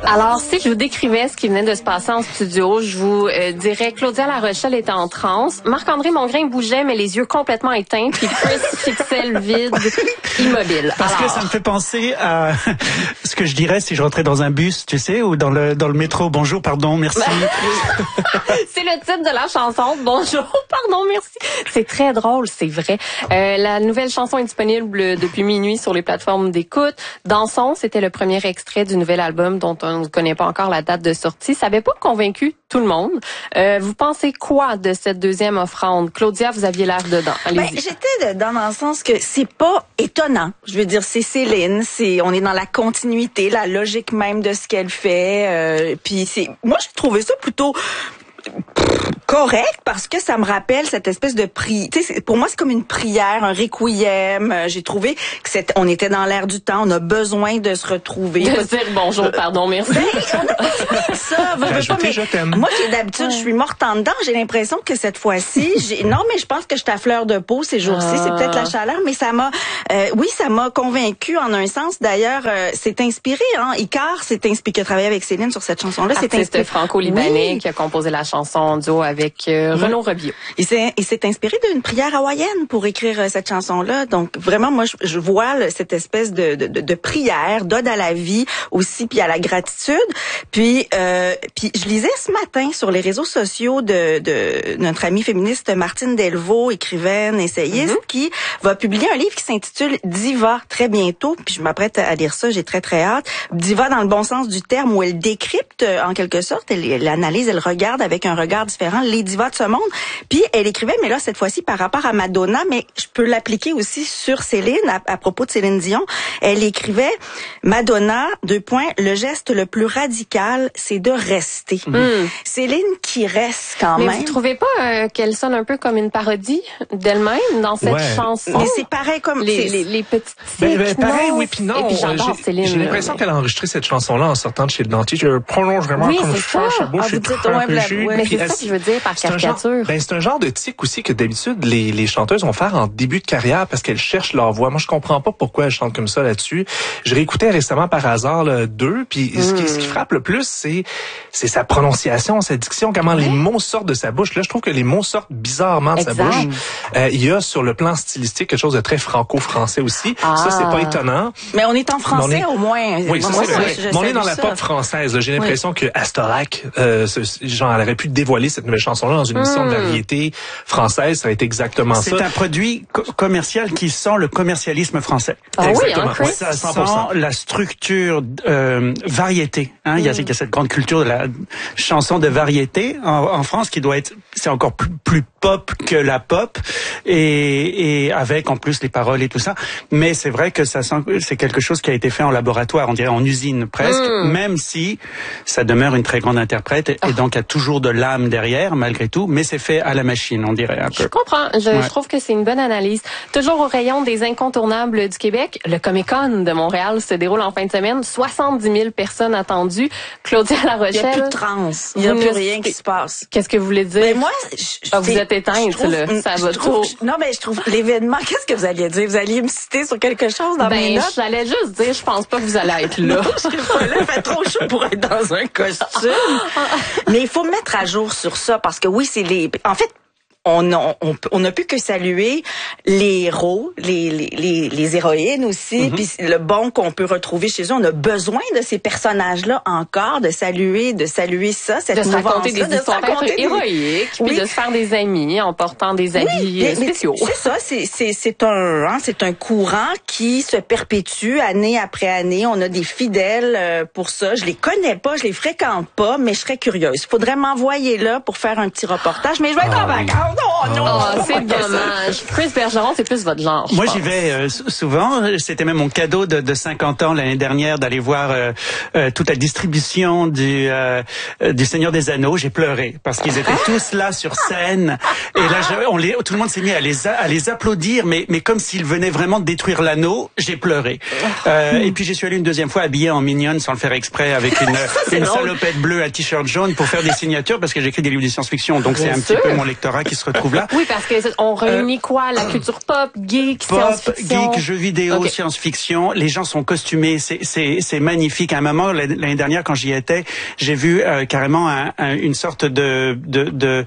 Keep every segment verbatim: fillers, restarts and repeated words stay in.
Alors, si je vous décrivais ce qui venait de se passer en studio, je vous euh, dirais Claudia La Rochelle était en transe, Marc-André Mongrain bougeait, mais les yeux complètement éteints, puis Chris fixait le vide, immobile. Parce Alors... que ça me fait penser à ce que je dirais si je rentrais dans un bus, tu sais, ou dans le dans le métro. Bonjour, pardon, merci. C'est le titre de la chanson. Bonjour, pardon, merci. C'est très drôle, c'est vrai. Euh, la nouvelle chanson est disponible depuis minuit sur les plateformes d'écoute. Dansons, c'était le premier extrait du nouvel album dont on ne connaît pas encore la date de sortie. Ça n'avait pas convaincu tout le monde. Euh, vous pensez quoi de cette deuxième offrande? Claudia, vous aviez l'air dedans. Allez-y. Ben, j'étais dedans dans le sens que c'est pas étonnant. Je veux dire, c'est Céline, c'est on est dans la continuité, la logique même de ce qu'elle fait. Euh, puis c'est, moi, j'ai trouvé ça plutôt correct parce que ça me rappelle cette espèce de prière. Tu sais, pour moi, c'est comme une prière, un requiem. Euh, j'ai trouvé que c'est, on était dans l'air du temps, on a besoin de se retrouver. De dire bonjour, pardon, merci. Ben, on a besoin de ça. Veux, veux pas, mais je t'aime. moi, qui d'habitude, ouais. je suis morte en dedans. J'ai l'impression que cette fois-ci, j'ai, non, mais je pense que je suis à fleur de peau ces jours-ci. Ah. C'est peut-être la chaleur, mais ça m'a, euh, oui, ça m'a convaincue en un sens. D'ailleurs, euh, c'est inspiré, hein. Icar, c'est inspiré, qui a travaillé avec Céline sur cette chanson-là. C'est inspiré. franco-libanais oui. qui a composé la chanson en duo avec euh, mmh. Renaud Rebillot. Il s'est, il s'est inspiré d'une prière hawaïenne pour écrire euh, cette chanson-là. Donc vraiment, moi, je, je vois là, cette espèce de, de, de, de prière, d'ode à la vie aussi, puis à la gratitude. Puis, euh, puis je lisais ce matin sur les réseaux sociaux de, de notre amie féministe Martine Delvaux, écrivaine, essayiste, mmh. qui va publier un livre qui s'intitule Diva très bientôt. Puis je m'apprête à lire ça, j'ai très très hâte. Diva dans le bon sens du terme, où elle décrypte en quelque sorte, elle, elle analyse, elle regarde avec un regard différent les divas de ce monde. Puis elle écrivait, mais là cette fois-ci par rapport à Madonna, mais je peux l'appliquer aussi sur Céline, à, à propos de Céline Dion. Elle écrivait, Madonna, deux points, le geste le plus radical, c'est de rester. Mmh. Céline qui reste quand mais même. Mais vous trouvez pas euh, qu'elle sonne un peu comme une parodie d'elle-même dans cette ouais. chanson? Mais c'est pareil comme les, les, les petits tics, ben, ben, pareil, non, oui, puis non. Et puis j'adore j'ai, Céline. J'ai l'impression mais... qu'elle a enregistré cette chanson-là en sortant de chez le dentiste. Je prolonge vraiment oui, comme ça. ça, sa bouche ah, est très rapprochée. Mais c'est ça que je veux dire par caricature. Ben, c'est un genre de tic aussi que d'habitude les, les chanteuses vont faire en début de carrière parce qu'elles cherchent leur voix. Moi, je comprends pas pourquoi elles chantent comme ça là-dessus. Je réécoutais récemment par hasard là, deux, puis mm. ce, qui, ce qui frappe le plus, c'est c'est sa prononciation, sa diction, comment ouais. les mots sortent de sa bouche. Là, je trouve que les mots sortent bizarrement de exact. sa bouche. Euh, il y a sur le plan stylistique quelque chose de très franco-français aussi. Ah. Ça, c'est pas étonnant. Mais on est en français est... au moins. Oui, ça, moi, c'est vrai. Mais on est dans la ça. pop française. Là. J'ai l'impression oui. que Astorac, euh, ce, genre, elle aurait pu dévoiler cette nouvelle chanson-là dans une émission mm. de variété française. Ça va être exactement c'est ça. C'est un produit co- commercial qui sent le commercialisme français. Ah exactement. Oui, hein, ça sent la structure euh, variété. Hein, mm. il, y a, il y a cette grande culture de la chanson de variété en, en France qui doit être, c'est encore plus, plus pop que la pop et, et avec en plus les paroles et tout ça. Mais c'est vrai que ça sent, c'est quelque chose qui a été fait en laboratoire, on dirait en usine presque, mm. même si ça demeure une très grande interprète et, oh. et donc il y a toujours de l'âme derrière malgré tout, mais c'est fait à la machine, on dirait un peu. Je comprends. Je, ouais. je trouve que c'est une bonne analyse. Toujours au rayon des incontournables du Québec, le Comic-Con de Montréal se déroule en fin de semaine. soixante-dix mille personnes attendues. Claudia La Rochelle. Il n'y a plus de trans. Il n'y a plus rien qui se passe. Qu'est-ce que vous voulez dire? Mais moi, je, ah, vous êtes éteinte, trouve, là. Ça va trouve, trop. Non, mais je trouve l'événement, qu'est-ce que vous alliez dire? Vous alliez me citer sur quelque chose dans ben, mes notes? J'allais juste dire, je pense pas que vous allez être là. Non, je serais pas là. Il fait trop chaud pour être dans un costume. Mais il faut me mettre à jour sur ça parce que oui, c'est les, en fait, On a, on, on a pu que saluer les héros, les, les, les, les héroïnes aussi, mm-hmm. puis le bon qu'on peut retrouver chez eux. On a besoin de ces personnages-là encore, de saluer, de saluer ça, cette de se raconter des de histoires raconter héroïques, oui. puis de se faire des amis en portant des habits oui, mais, spéciaux. Mais c'est ça, c'est, c'est, c'est un, hein, c'est un courant qui se perpétue année après année. On a des fidèles pour ça. Je les connais pas, je les fréquente pas, mais je serais curieuse. Faudrait m'envoyer là pour faire un petit reportage, mais je vais être ah, en vacances. Oh non, oh, c'est dommage. Chris Bergeron, c'est plus votre genre. Moi, pense. j'y vais euh, souvent. C'était même mon cadeau de, de cinquante ans l'année dernière d'aller voir euh, euh, toute la distribution du euh, du Seigneur des Anneaux. J'ai pleuré parce qu'ils étaient tous là sur scène. Et là, je, on les, tout le monde s'est mis à les à les applaudir, mais mais comme s'ils venaient vraiment de détruire l'anneau. J'ai pleuré. Euh, et puis j'y suis allé une deuxième fois habillé en mignonne sans le faire exprès avec une une salopette bleue, un t-shirt jaune pour faire des signatures parce que j'écris des livres de science-fiction. Donc Bien c'est un sûr. petit peu mon lectorat qui se retrouve là. Oui, parce que on réunit euh, quoi? La culture pop, geek, pop, science-fiction? geek, jeux vidéo, okay. Science-fiction. Les gens sont costumés. C'est, c'est, c'est magnifique. À un moment, l'année dernière, quand j'y étais, j'ai vu euh, carrément un, un, une sorte de, de, de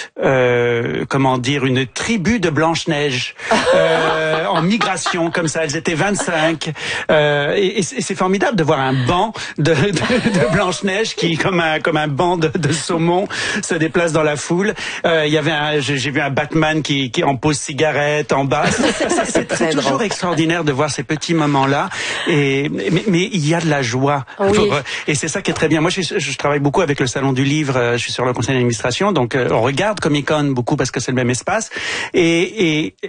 euh, comment dire, une tribu de Blanche-Neige euh, en migration, comme ça. Elles étaient vingt-cinq. Euh, et, et c'est formidable de voir un banc de, de, de Blanche-Neige qui, comme un, comme un banc de, de saumon, se déplace dans la foule. Euh, il y avait un, j'ai, j'ai vu un Batman qui, qui en pose cigarette en bas. C'est, c'est, c'est toujours drôle. Extraordinaire de voir ces petits moments-là. Et mais, mais il y a de la joie. Oui. Pour, et c'est ça qui est très bien. Moi, je, je travaille beaucoup avec le Salon du Livre. Je suis sur le conseil d'administration, donc on regarde Comic-Con beaucoup parce que c'est le même espace. Et, et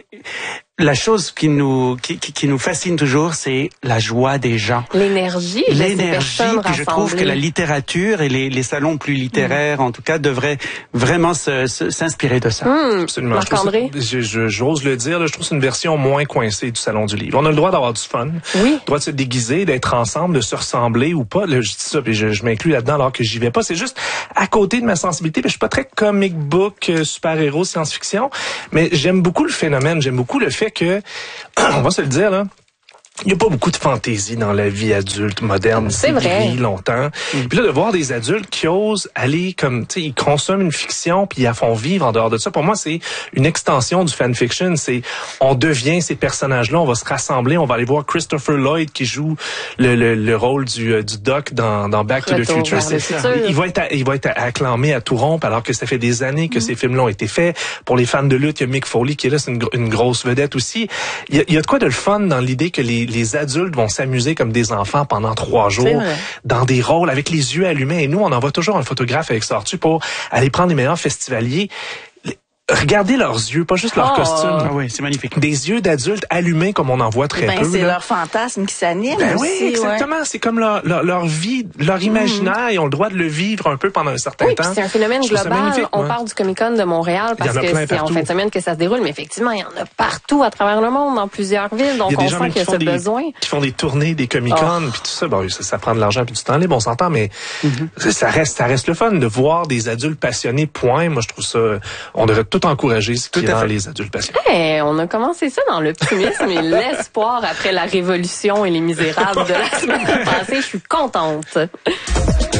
la chose qui nous qui, qui nous fascine toujours, c'est la joie des gens. L'énergie. L'énergie. Puis je trouve que la littérature et les, les salons plus littéraires, mmh. en tout cas, devraient vraiment se, se, s'inspirer de ça. Mmh. Absolument. Marc-André? Je, je, j'ose le dire, là, je trouve que c'est une version moins coincée du Salon du Livre. On a le droit d'avoir du fun. Oui. Le droit de se déguiser, d'être ensemble, de se ressembler ou pas. Là, je dis ça, puis je, je m'inclus là-dedans alors que j'y vais pas. C'est juste à côté de ma sensibilité. Puis je suis pas très comic book, super-héros, science-fiction. Mais j'aime beaucoup le phénomène. J'aime beaucoup le fait que, on va se le dire, là, il n'y a pas beaucoup de fantaisie dans la vie adulte moderne. C'est, c'est vrai. Gris, longtemps. Mm. Puis là, de voir des adultes qui osent aller comme, tu sais, ils consomment une fiction puis ils la font vivre en dehors de ça. Pour moi, c'est une extension du fanfiction. C'est, on devient ces personnages-là, on va se rassembler, on va aller voir Christopher Lloyd qui joue le, le, le rôle du, euh, du Doc dans, dans Back to the Future. C'est il, il va être, à, il va être acclamé à tout rompre alors que ça fait des années que mm. ces films-là ont été faits. Pour les fans de lutte, il y a Mick Foley qui est là, c'est une, une grosse vedette aussi. Il y a, il y a de quoi de le fun dans l'idée que les les adultes vont s'amuser comme des enfants pendant trois jours dans des rôles avec les yeux allumés. Et nous, on envoie toujours un photographe avec Sortu pour aller prendre les meilleurs festivaliers. Regardez leurs yeux, pas juste leur oh, costume. Ah oui, c'est magnifique. Des yeux d'adultes allumés comme on en voit très ben, peu. C'est là. leur fantasme qui s'anime ben aussi. Oui, exactement. Ouais. C'est comme leur, leur, leur vie, leur imaginaire. Mmh. Ils ont le droit de le vivre un peu pendant un certain oui, temps. C'est un phénomène global. On ouais. parle du Comic-Con de Montréal parce que c'est en fin de semaine que ça se déroule. Mais effectivement, il y en a partout à travers le monde, dans plusieurs villes. Donc, on sent qu'il y a ce des, besoin. Qui font des tournées, des Comic-Con, oh. puis tout ça. Bon, ça, ça prend de l'argent puis du temps libre, on s'entend, mais mmh. ça reste, ça reste le fun de voir des adultes passionnés. Point. Moi, je trouve ça. On devrait tout encourager ce qui rend les adultes passionnés. Hey, on a commencé ça dans l'optimisme et l'espoir après la Révolution et les Misérables de la semaine passée. Je suis contente.